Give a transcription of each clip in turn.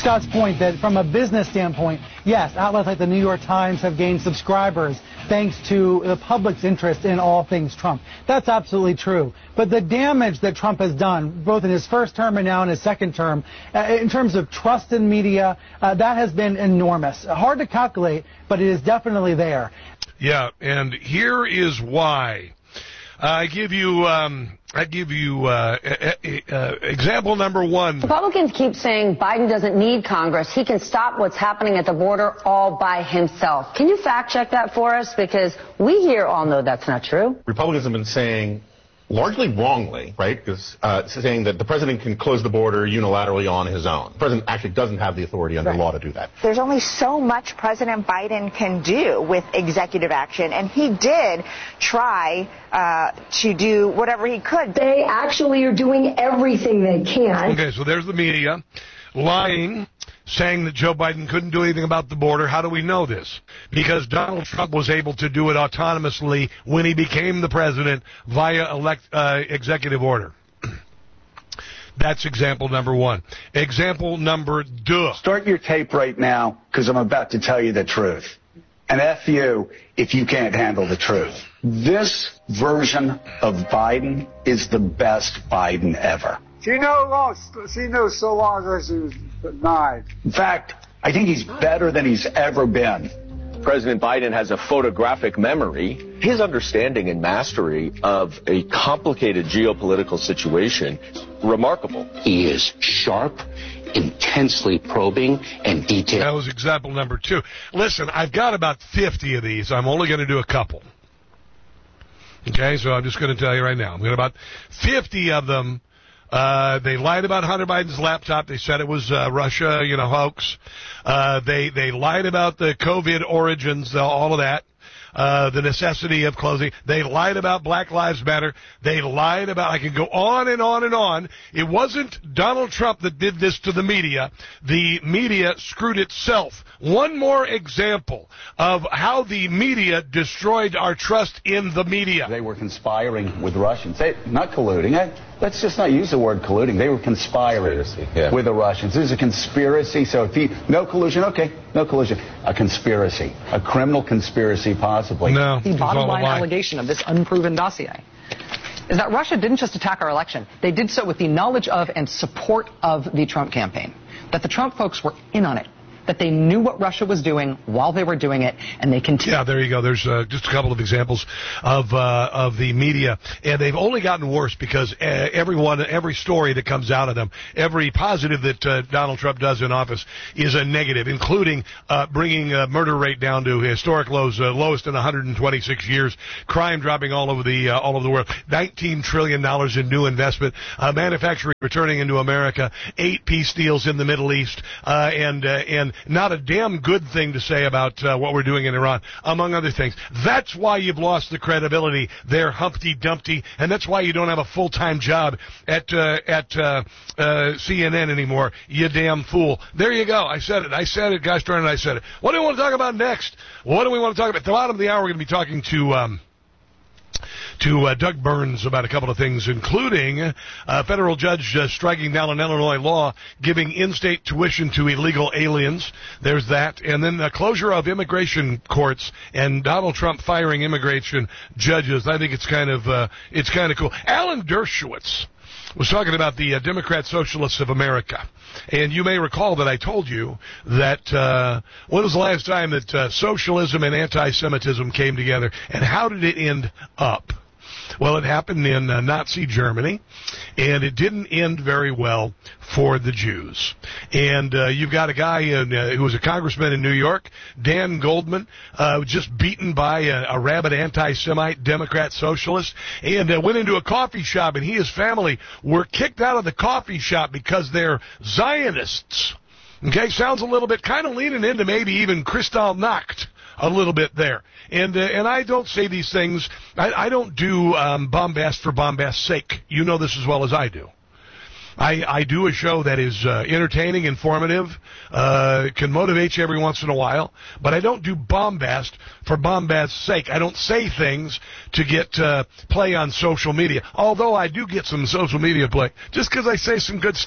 Scott's point that from a business standpoint, yes, outlets like the New York Times have gained subscribers thanks to the public's interest in all things Trump. That's absolutely true. But the damage that Trump has done, both in his first term and now in his second term, in terms of trust in media, that has been enormous. Hard to calculate, but it is definitely there. Yeah, and here is why. I give you example number one. Republicans keep saying Biden doesn't need Congress. He can stop what's happening at the border all by himself. Can you fact check that for us? Because we here all know that's not true. Republicans have been saying, largely wrongly, right, because saying that the president can close the border unilaterally on his own. The president actually doesn't have the authority under law to do that. There's only so much President Biden can do with executive action, and he did try to do whatever he could. They actually are doing everything they can. Okay, so there's the media lying, saying that Joe Biden couldn't do anything about the border. How do we know this? Because Donald Trump was able to do it autonomously when he became the president via executive order. That's example number one. Example number two. Start your tape right now, because I'm about to tell you the truth. And F you if you can't handle the truth. This version of Biden is the best Biden ever. She knows so long as he was 9. In fact, I think he's better than he's ever been. President Biden has a photographic memory. His understanding and mastery of a complicated geopolitical situation, remarkable. He is sharp, intensely probing, and detailed. That was example number two. Listen, I've got about 50 of these. I'm only going to do a couple. Okay, so I'm just going to tell you right now. I'm going to about 50 of them. They lied about Hunter Biden's laptop. They said it was Russia, hoax. They lied about the COVID origins, all of that. The necessity of closing. They lied about Black Lives Matter. They lied about, I can go on and on and on. It wasn't Donald Trump that did this to the media. The media screwed itself. One more example of how the media destroyed our trust in the media. They were conspiring with Russians. Not colluding. Let's just not use the word colluding. They were conspiring with the Russians. There's a conspiracy. So no collusion, okay, no collusion. A conspiracy, a criminal conspiracy possibly. No, the bottom line allegation of this unproven dossier is that Russia didn't just attack our election. They did so with the knowledge of and support of the Trump campaign. That the Trump folks were in on it. That they knew what Russia was doing while they were doing it, and they continued. Yeah, there you go. There's just a couple of examples of the media, and they've only gotten worse because every story that comes out of them, every positive that Donald Trump does in office is a negative, including bringing murder rate down to historic lows, lowest in 126 years, crime dropping all over the world, $19 trillion in new investment, manufacturing returning into America, 8 peace deals in the Middle East, and not a damn good thing to say about what we're doing in Iran, among other things. That's why you've lost the credibility there, Humpty Dumpty, and that's why you don't have a full-time job at CNN anymore, you damn fool. There you go. I said it. Gosh darn it, I said it. What do we want to talk about next? What do we want to talk about? At the bottom of the hour, we're going to be talking to Doug Burns about a couple of things, including a federal judge striking down an Illinois law giving in-state tuition to illegal aliens. There's that. And then the closure of immigration courts and Donald Trump firing immigration judges. I think it's kind of cool. Alan Dershowitz was talking about the Democrat Socialists of America. And you may recall that I told you that when was the last time that socialism and anti-Semitism came together, and how did it end up? Well, it happened in Nazi Germany, and it didn't end very well for the Jews. And you've got a guy who was a congressman in New York, Dan Goldman, just beaten by a rabid anti-Semite Democrat socialist, and went into a coffee shop, and he and his family were kicked out of the coffee shop because they're Zionists. Okay, sounds a little bit kind of leaning into maybe even Kristallnacht a little bit there. And I don't say these things, I don't do bombast for bombast's sake. You know this as well as I do. I do a show that is entertaining, informative, can motivate you every once in a while, but I don't do bombast for bombast's sake. I don't say things to get play on social media, although I do get some social media play just because I say some good stuff.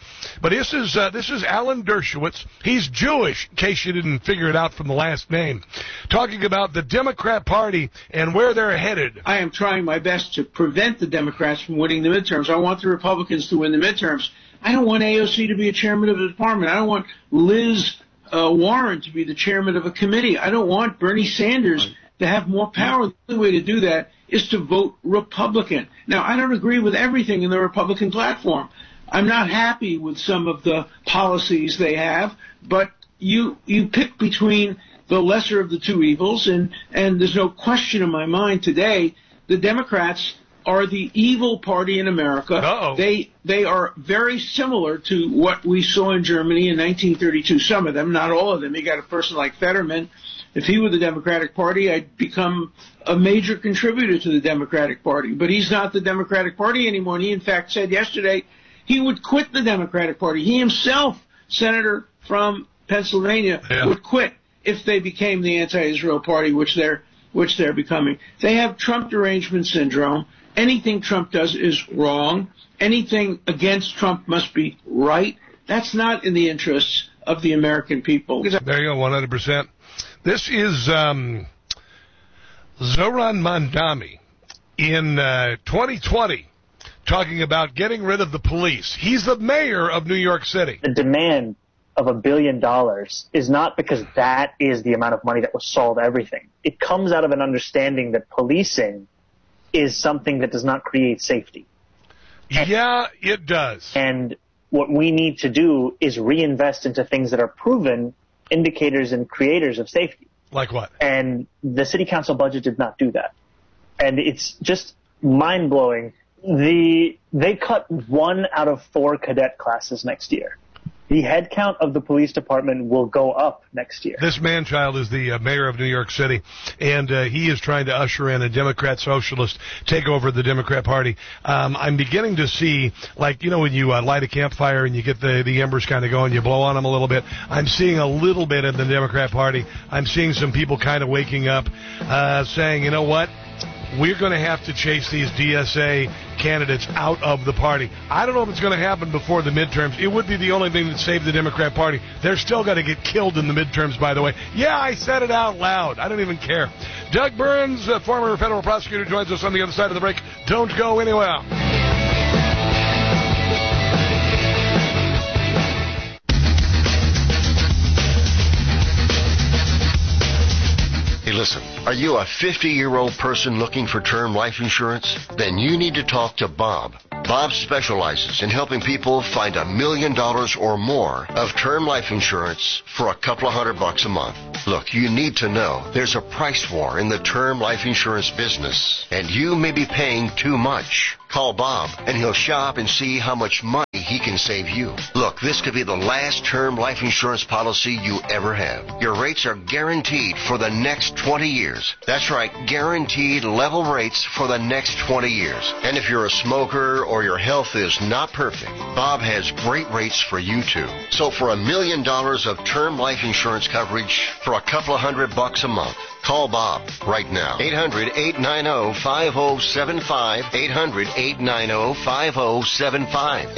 But this is Alan Dershowitz. He's Jewish, in case you didn't figure it out from the last name, talking about the Democrat Party and where they're headed. I am trying my best to prevent the Democrats from winning the midterms. I want the Republicans to win the midterms. I don't want AOC to be a chairman of the department. I don't want Liz Warren to be the chairman of a committee. I don't want Bernie Sanders to have more power. The only way to do that is to vote Republican. Now, I don't agree with everything in the Republican platform. I'm not happy with some of the policies they have, but you pick between the lesser of the two evils, and there's no question in my mind today the Democrats are the evil party in America. Uh-oh. They are very similar to what we saw in Germany in 1932. Some of them, not all of them. You got a person like Fetterman. If he were the Democratic Party, I'd become a major contributor to the Democratic Party. But he's not the Democratic Party anymore. And he, in fact, said yesterday he would quit the Democratic Party. He himself, senator from Pennsylvania, would quit if they became the anti-Israel party, which they're becoming. They have Trump derangement syndrome. Anything Trump does is wrong. Anything against Trump must be right. That's not in the interests of the American people. There you go, 100%. This is Zohran Mamdani in 2020 talking about getting rid of the police. He's the mayor of New York City. The demand of $1 billion is not because that is the amount of money that will solve everything. It comes out of an understanding that policing is something that does not create safety. Yeah, it does. And what we need to do is reinvest into things that are proven indicators and creators of safety. Like what? And the city council budget did not do that. And it's just mind-blowing. They cut 1 out of 4 cadet classes next year. The headcount of the police department will go up next year. This man-child is the mayor of New York City, and he is trying to usher in a Democrat socialist takeover of the Democrat Party. I'm beginning to see, like, you know, when you light a campfire and you get the embers kind of going, you blow on them a little bit. I'm seeing a little bit in the Democrat Party. I'm seeing some people kind of waking up, saying, you know what? We're going to have to chase these DSA candidates out of the party. I don't know if it's going to happen before the midterms. It would be the only thing that saved the Democrat Party. They're still going to get killed in the midterms, by the way. Yeah, I said it out loud. I don't even care. Doug Burns, former federal prosecutor, joins us on the other side of the break. Don't go anywhere. Hey, listen, are you a 50-year-old person looking for term life insurance? Then you need to talk to Bob. Bob specializes in helping people find $1 million or more of term life insurance for a couple of $100 a month. Look, you need to know there's a price war in the term life insurance business, and you may be paying too much. Call Bob, and he'll shop and see how much money he can save you. Look, this could be the last term life insurance policy you ever have. Your rates are guaranteed for the next 20 years. That's right, guaranteed level rates for the next 20 years. And if you're a smoker or your health is not perfect, Bob has great rates for you too. So for $1 million of term life insurance coverage for a couple of $100 a month, call Bob right now. 800-890-5075. 800-890-5075.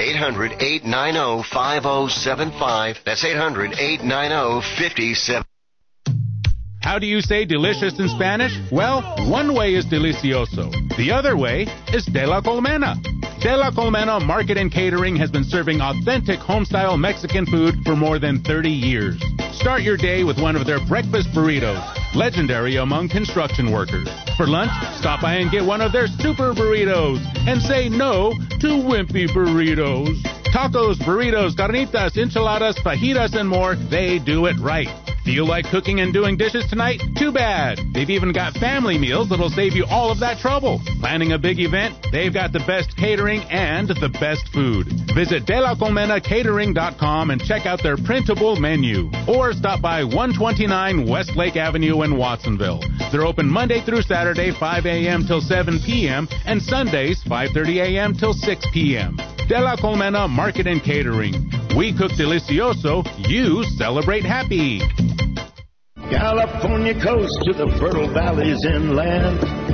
800-890-5075. That's 800-890-57. How do you say delicious in Spanish? Well, one way is delicioso. The other way is de la Colmena. De La Colmena Market and Catering has been serving authentic home-style Mexican food for more than 30 years. Start your day with one of their breakfast burritos, legendary among construction workers. For lunch, stop by and get one of their super burritos and say no to wimpy burritos. Tacos, burritos, carnitas, enchiladas, fajitas, and more, they do it right. Feel like cooking and doing dishes tonight? Too bad. They've even got family meals that'll save you all of that trouble. Planning a big event? They've got the best catering and the best food. Visit delacolmenacatering.com and check out their printable menu. Or stop by 129 Westlake Avenue in Watsonville. They're open Monday through Saturday, 5 a.m. till 7 p.m. and Sundays, 5:30 a.m. till 6 p.m. De La Colmena Market and Catering. We cook delicioso, you celebrate happy. California coast to the fertile valleys inland.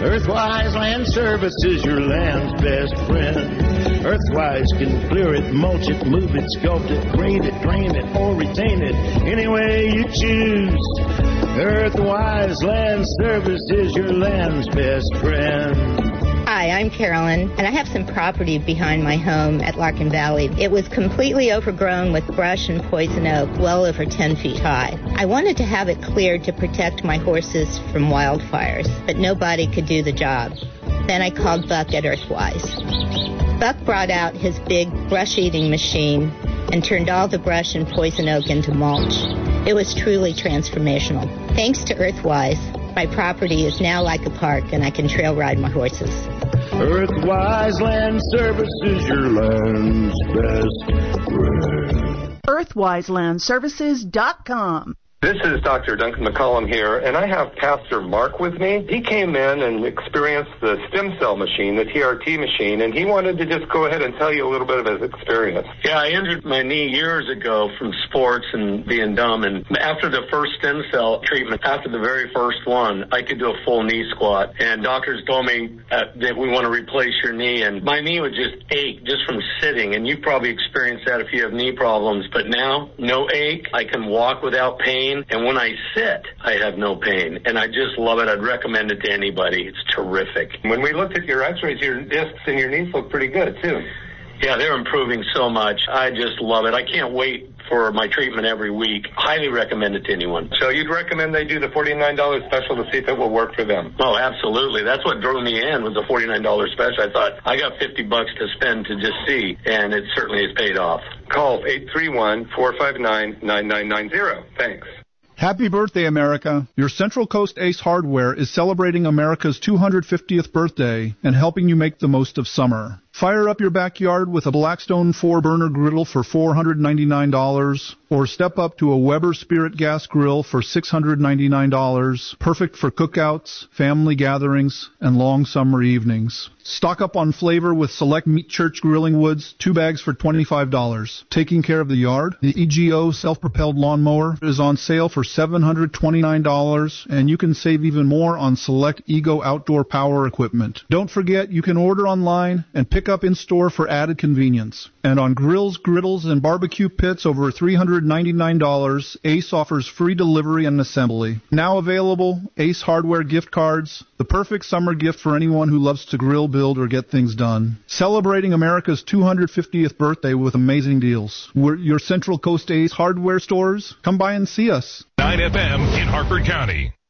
Earthwise Land Services, your land's best friend. Earthwise can clear it, mulch it, move it, sculpt it, grade it, drain it, or retain it any way you choose. Earthwise Land Services, your land's best friend. Hi, I'm Carolyn, and I have some property behind my home at Larkin Valley. It was completely overgrown with brush and poison oak, well over 10 feet high. I wanted to have it cleared to protect my horses from wildfires, but nobody could do the job. Then I called Buck at Earthwise. Buck brought out his big brush-eating machine and turned all the brush and poison oak into mulch. It was truly transformational. Thanks to Earthwise, my property is now like a park, and I can trail ride my horses. Earthwise Land Services, your land's best friend. EarthwiseLandServices.com. This is Dr. Duncan McCollum here, and I have Pastor Mark with me. He came in and experienced the stem cell machine, the TRT machine, and he wanted to just go ahead and tell you a little bit of his experience. Yeah, I injured my knee years ago from sports and being dumb, and after the first stem cell treatment, after the very first one, I could do a full knee squat, and doctors told me that we want to replace your knee, and my knee would just ache just from sitting, and you probably experienced that if you have knee problems, but now, no ache. I can walk without pain. And when I sit, I have no pain. And I just love it. I'd recommend it to anybody. It's terrific. When we looked at your x-rays, your discs and your knees look pretty good, too. Yeah, they're improving so much. I just love it. I can't wait for my treatment every week. Highly recommend it to anyone. So you'd recommend they do the $49 special to see if it will work for them? Oh, absolutely. That's what drew me in, was the $49 special. I thought, I got $50 to spend to just see, and it certainly has paid off. Call 831-459-9990. Thanks. Happy birthday, America. Your Central Coast Ace Hardware is celebrating America's 250th birthday and helping you make the most of summer. Fire up your backyard with a Blackstone 4-burner griddle for $499, or step up to a Weber Spirit gas grill for $699, perfect for cookouts, family gatherings, and long summer evenings. Stock up on flavor with select Meat Church grilling woods, 2 bags for $25. Taking care of the yard, the EGO self-propelled lawnmower is on sale for $729, and you can save even more on select EGO outdoor power equipment. Don't forget, you can order online and pick up in-store for added convenience. And on grills, griddles, and barbecue pits over $399, Ace offers free delivery and assembly. Now available, Ace Hardware gift cards, the perfect summer gift for anyone who loves to grill, build, or get things done. Celebrating America's 250th birthday with amazing deals. We're your Central Coast Ace Hardware stores. Come by and see us. 9 FM in Harford County.